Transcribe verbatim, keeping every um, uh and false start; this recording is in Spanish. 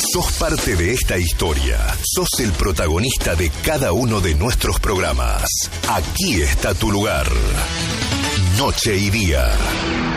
Sos parte de esta historia. Sos el protagonista de cada uno de nuestros programas. Aquí está tu lugar. Noche y día.